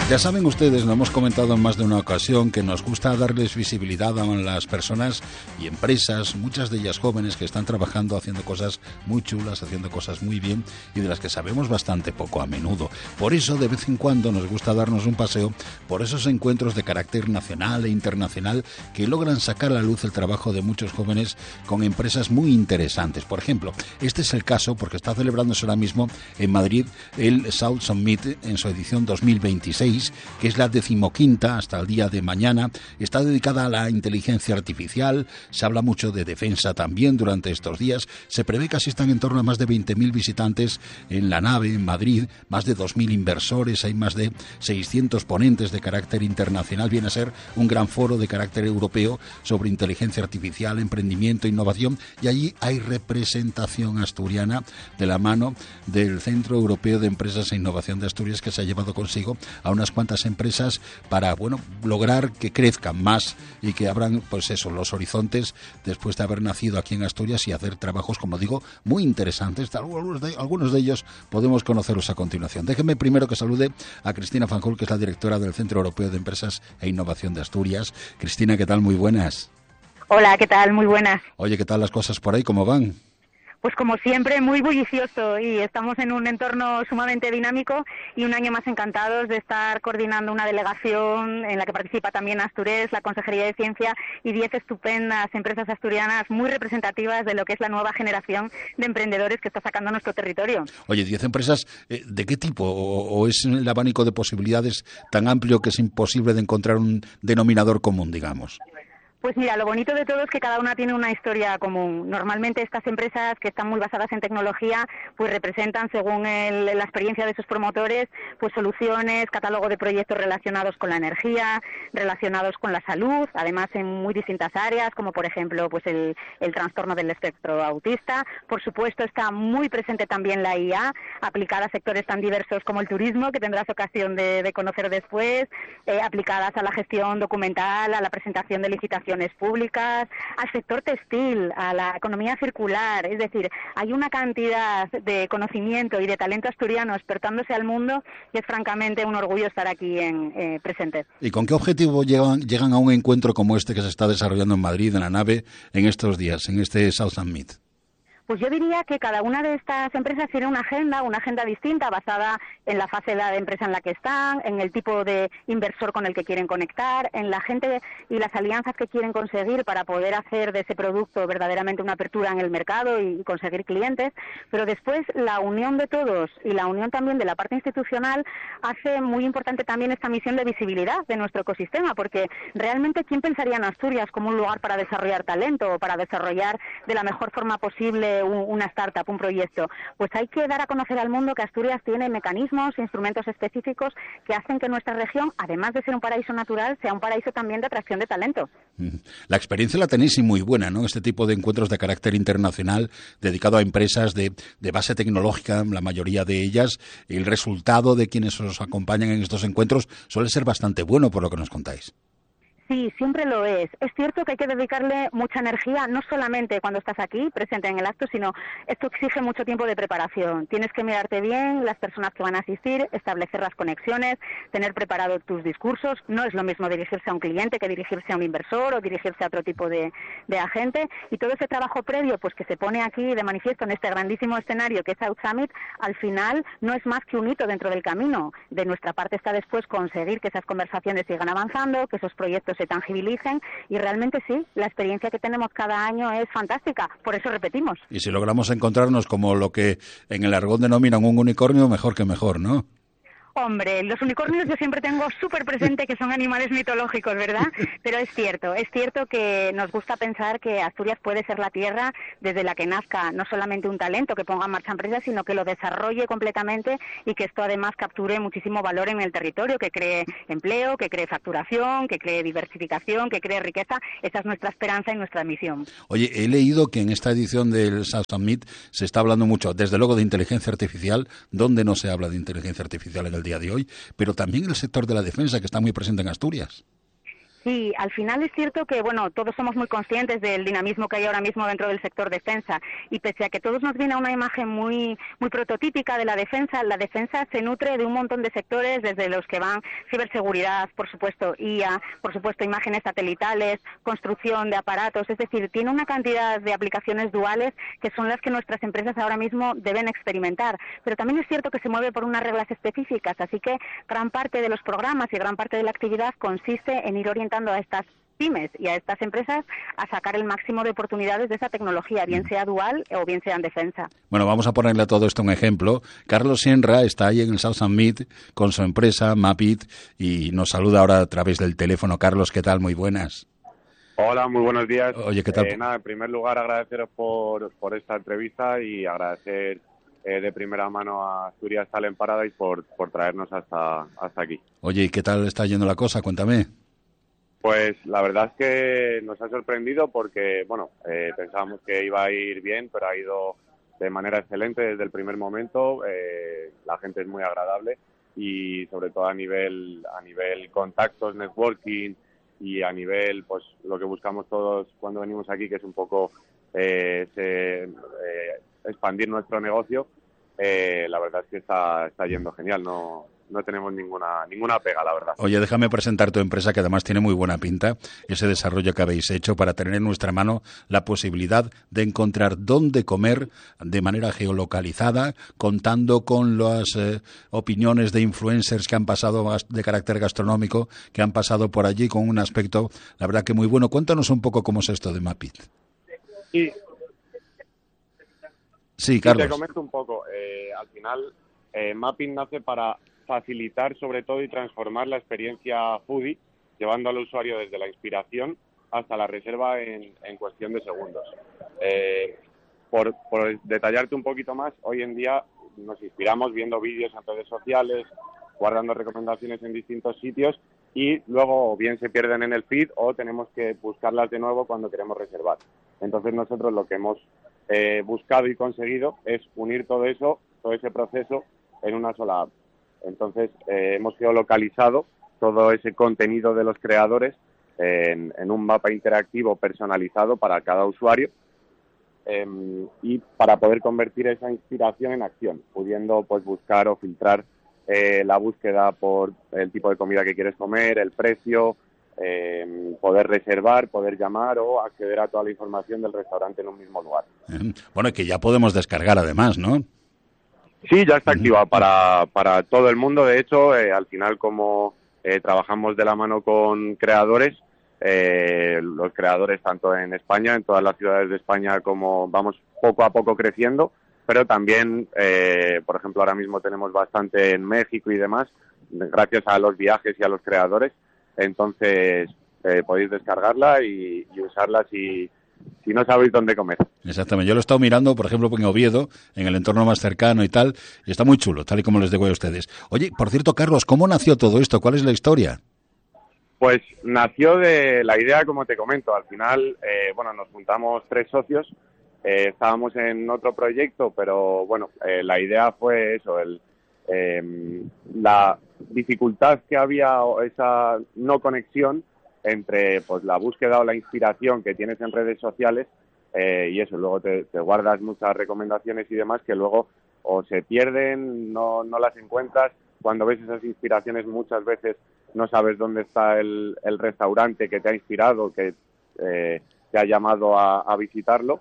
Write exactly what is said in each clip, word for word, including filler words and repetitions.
Ya saben ustedes, lo hemos comentado en más de una ocasión, que nos gusta darles visibilidad a las personas y empresas, muchas de ellas jóvenes, que están trabajando, haciendo cosas muy chulas, haciendo cosas muy bien y de las que sabemos bastante poco a menudo. Por eso, de vez en cuando, nos gusta darnos un paseo por esos encuentros de carácter nacional e internacional que logran sacar a la luz el trabajo de muchos jóvenes con empresas muy interesantes. Por ejemplo, este es el caso porque está celebrándose ahora mismo en Madrid el South Summit en su edición dos mil veintiséis, que es la decimoquinta hasta el día de mañana. Está dedicada a la inteligencia artificial, se habla mucho de defensa también durante estos días. Se prevé que asistan en torno a más de veinte mil visitantes en la nave en Madrid, más de dos mil inversores, hay más de seiscientos ponentes de carácter internacional. Viene a ser un gran foro de carácter europeo sobre inteligencia artificial, emprendimiento, innovación, y allí hay representación asturiana de la mano del Centro Europeo de Empresas e Innovación de Asturias, que se ha llevado consigo a unas cuantas empresas para, bueno, lograr que crezcan más y que abran, pues eso, los horizontes después de haber nacido aquí en Asturias y hacer trabajos, como digo, muy interesantes. Algunos de, algunos de ellos podemos conocerlos a continuación. Déjenme primero que salude a Cristina Fanjul, que es la directora del Centro Europeo de Empresas e Innovación de Asturias. Cristina, ¿qué tal? Muy buenas. Hola, ¿qué tal? Muy buenas. Oye, ¿qué tal las cosas por ahí? ¿Cómo van? Pues como siempre, muy bullicioso, y estamos en un entorno sumamente dinámico y un año más encantados de estar coordinando una delegación en la que participa también Astures, la Consejería de Ciencia y diez estupendas empresas asturianas muy representativas de lo que es la nueva generación de emprendedores que está sacando nuestro territorio. Oye, diez empresas, ¿de qué tipo? ¿O, o es el abanico de posibilidades tan amplio que es imposible de encontrar un denominador común, digamos? Pues mira, lo bonito de todo es que cada una tiene una historia común. Normalmente estas empresas, que están muy basadas en tecnología, pues representan, según el, la experiencia de sus promotores, pues soluciones, catálogo de proyectos relacionados con la energía, relacionados con la salud, además en muy distintas áreas, como por ejemplo pues el, el trastorno del espectro autista. Por supuesto está muy presente también la I A, aplicada a sectores tan diversos como el turismo, que tendrás ocasión de, de conocer después, eh, aplicadas a la gestión documental, a la presentación de licitaciones públicas, al sector textil, a la economía circular. Es decir, hay una cantidad de conocimiento y de talento asturiano despertándose al mundo que es francamente un orgullo estar aquí en, eh, presente. ¿Y con qué objetivo llegan, llegan a un encuentro como este que se está desarrollando en Madrid, en la nave, en estos días, en este South Summit? Pues yo diría que cada una de estas empresas tiene una agenda, una agenda distinta, basada en la fase de la empresa en la que están, en el tipo de inversor con el que quieren conectar, en la gente y las alianzas que quieren conseguir para poder hacer de ese producto verdaderamente una apertura en el mercado y conseguir clientes. Pero después la unión de todos y la unión también de la parte institucional hace muy importante también esta misión de visibilidad de nuestro ecosistema, porque realmente ¿quién pensaría en Asturias como un lugar para desarrollar talento o para desarrollar de la mejor forma posible una startup, un proyecto? Pues hay que dar a conocer al mundo que Asturias tiene mecanismos, instrumentos específicos que hacen que nuestra región, además de ser un paraíso natural, sea un paraíso también de atracción de talento. La experiencia la tenéis y muy buena, ¿no? Este tipo de encuentros de carácter internacional dedicado a empresas de, de base tecnológica, la mayoría de ellas. El resultado de quienes os acompañan en estos encuentros suele ser bastante bueno, por lo que nos contáis. Sí, siempre lo es. Es cierto que hay que dedicarle mucha energía, no solamente cuando estás aquí, presente en el acto, sino esto exige mucho tiempo de preparación. Tienes que mirarte bien las personas que van a asistir, establecer las conexiones, tener preparados tus discursos. No es lo mismo dirigirse a un cliente que dirigirse a un inversor o dirigirse a otro tipo de, de agente. Y todo ese trabajo previo, pues que se pone aquí de manifiesto en este grandísimo escenario que es South Summit, al final no es más que un hito dentro del camino. De nuestra parte está después conseguir que esas conversaciones sigan avanzando, que esos proyectos se tangibilicen, y realmente sí, la experiencia que tenemos cada año es fantástica, por eso repetimos. Y si logramos encontrarnos como lo que en el argot denominan un unicornio, mejor que mejor, ¿no? Hombre, los unicornios yo siempre tengo súper presente que son animales mitológicos, ¿verdad? Pero es cierto, es cierto que nos gusta pensar que Asturias puede ser la tierra desde la que nazca no solamente un talento que ponga en marcha empresas, sino que lo desarrolle completamente y que esto además capture muchísimo valor en el territorio, que cree empleo, que cree facturación, que cree diversificación, que cree riqueza. Esa es nuestra esperanza y nuestra misión. Oye, he leído que en esta edición del South Summit se está hablando mucho, desde luego, de inteligencia artificial, donde no se habla de inteligencia artificial en el día de hoy, pero también el sector de la defensa, que está muy presente en Asturias. Sí, al final es cierto que, bueno, todos somos muy conscientes del dinamismo que hay ahora mismo dentro del sector defensa y pese a que todos nos viene una imagen muy muy prototípica de la defensa, la defensa se nutre de un montón de sectores, desde los que van ciberseguridad, por supuesto, I A, por supuesto, imágenes satelitales, construcción de aparatos, es decir, tiene una cantidad de aplicaciones duales que son las que nuestras empresas ahora mismo deben experimentar, pero también es cierto que se mueve por unas reglas específicas, así que gran parte de los programas y gran parte de la actividad consiste en ir orientando a estas pymes y a estas empresas a sacar el máximo de oportunidades de esa tecnología, bien sea dual o bien sea en defensa. Bueno, vamos a ponerle a todo esto un ejemplo. Carlos Sienra está ahí en el South Summit con su empresa Mapit y nos saluda ahora a través del teléfono. Carlos, ¿qué tal? Muy buenas. Hola, muy buenos días. Oye, ¿qué tal? Eh, nada, en primer lugar agradeceros por, por esta entrevista y agradecer eh, de primera mano a Asturias Talent Paradise por, por traernos hasta, hasta aquí. Oye, ¿y qué tal está yendo la cosa? Cuéntame. Pues la verdad es que nos ha sorprendido porque, bueno, eh, pensábamos que iba a ir bien, pero ha ido de manera excelente desde el primer momento. Eh, la gente es muy agradable y sobre todo a nivel a nivel contactos, networking y a nivel, pues lo que buscamos todos cuando venimos aquí, que es un poco eh, se, eh, expandir nuestro negocio. Eh, la verdad es que está, está yendo genial, no no tenemos ninguna ninguna pega, la verdad. Oye, déjame presentar tu empresa, que además tiene muy buena pinta, ese desarrollo que habéis hecho para tener en nuestra mano la posibilidad de encontrar dónde comer de manera geolocalizada, contando con las eh, opiniones de influencers que han pasado de carácter gastronómico, que han pasado por allí con un aspecto, la verdad que muy bueno. Cuéntanos un poco cómo es esto de Mapit. Sí, sí, Carlos. Sí, te comento un poco. Eh, al final, eh, Mapping nace para facilitar sobre todo y transformar la experiencia foodie, llevando al usuario desde la inspiración hasta la reserva en, en cuestión de segundos. Eh, por, por detallarte un poquito más, hoy en día nos inspiramos viendo vídeos en redes sociales, guardando recomendaciones en distintos sitios y luego o bien se pierden en el feed o tenemos que buscarlas de nuevo cuando queremos reservar. Entonces nosotros lo que hemos eh, buscado y conseguido es unir todo eso, todo ese proceso en una sola app. Entonces, eh, hemos geolocalizado todo ese contenido de los creadores en, en un mapa interactivo personalizado para cada usuario eh, y para poder convertir esa inspiración en acción, pudiendo pues buscar o filtrar eh, la búsqueda por el tipo de comida que quieres comer, el precio, eh, poder reservar, poder llamar o acceder a toda la información del restaurante en un mismo lugar. Bueno, que ya podemos descargar además, ¿no? Sí, ya está activa para, para todo el mundo. De hecho, eh, al final, como eh, trabajamos de la mano con creadores, eh, los creadores tanto en España, en todas las ciudades de España, como vamos poco a poco creciendo, pero también, eh, por ejemplo, ahora mismo tenemos bastante en México y demás, gracias a los viajes y a los creadores. Entonces, eh, podéis descargarla y, y usarla si... si no sabéis dónde comer. Exactamente. Yo lo he estado mirando, por ejemplo, en Oviedo, en el entorno más cercano y tal, y está muy chulo, tal y como les digo a ustedes. Oye, por cierto, Carlos, ¿cómo nació todo esto? ¿Cuál es la historia? Pues nació de la idea, como te comento. Al final, eh, bueno, nos juntamos tres socios, eh, estábamos en otro proyecto, pero bueno, eh, la idea fue eso, el, eh, la dificultad que había, esa no conexión entre pues la búsqueda o la inspiración que tienes en redes sociales eh, y eso, luego te, te guardas muchas recomendaciones y demás que luego o se pierden, no, no las encuentras. Cuando ves esas inspiraciones muchas veces no sabes dónde está el, el restaurante que te ha inspirado, que eh, te ha llamado a, a visitarlo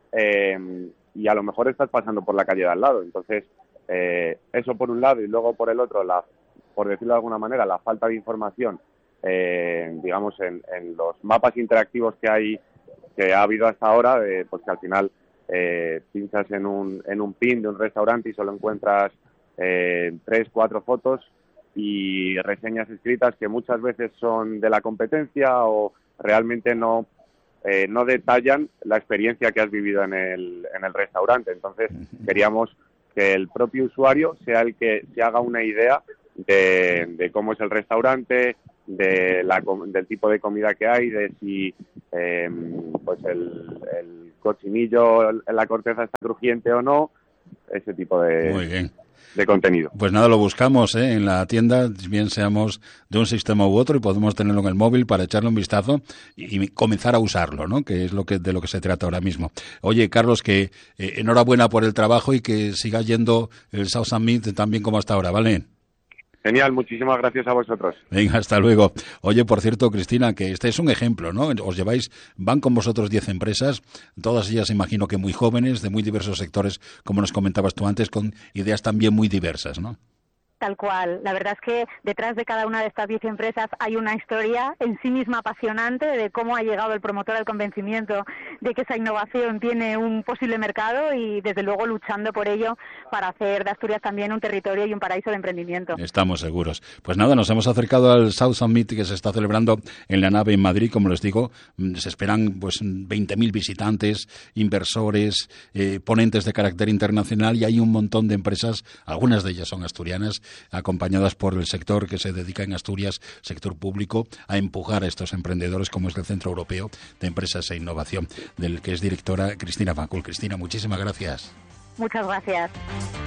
eh, y a lo mejor estás pasando por la calle de al lado. Entonces, eh, eso por un lado y luego por el otro, la, por decirlo de alguna manera, la falta de información Eh, digamos en, en los mapas interactivos que hay que ha habido hasta ahora, eh, pues que al final eh, pinchas en un en un pin de un restaurante y solo encuentras eh, tres, cuatro fotos y reseñas escritas que muchas veces son de la competencia o realmente no eh, no detallan la experiencia que has vivido en el en el restaurante. Entonces queríamos que el propio usuario sea el que se haga una idea de, de cómo es el restaurante, de la, del tipo de comida que hay, de si eh, pues el, el cochinillo, la corteza está crujiente o no, ese tipo de... Muy bien. de contenido. Pues nada, lo buscamos ¿eh? en la tienda, bien seamos de un sistema u otro, y podemos tenerlo en el móvil para echarle un vistazo y, y comenzar a usarlo, ¿no? Que es lo que de lo que se trata ahora mismo. Oye, Carlos, que eh, enhorabuena por el trabajo y que siga yendo el South Summit tan bien como hasta ahora, ¿vale? Genial, muchísimas gracias a vosotros. Venga, hasta luego. Oye, por cierto, Cristina, que este es un ejemplo, ¿no? Os lleváis, van con vosotros diez empresas, todas ellas imagino que muy jóvenes, de muy diversos sectores, como nos comentabas tú antes, con ideas también muy diversas, ¿no? Tal cual. La verdad es que detrás de cada una de estas diez empresas hay una historia en sí misma apasionante de cómo ha llegado el promotor al convencimiento de que esa innovación tiene un posible mercado y, desde luego, luchando por ello para hacer de Asturias también un territorio y un paraíso de emprendimiento. Estamos seguros. Pues nada, nos hemos acercado al South Summit que se está celebrando en la nave en Madrid. Como les digo, se esperan pues veinte mil visitantes, inversores, eh, ponentes de carácter internacional, y hay un montón de empresas, algunas de ellas son asturianas, acompañadas por el sector que se dedica en Asturias, sector público, a empujar a estos emprendedores, como es el Centro Europeo de Empresas e Innovación, del que es directora Cristina Facul. Cristina, muchísimas gracias. Muchas gracias.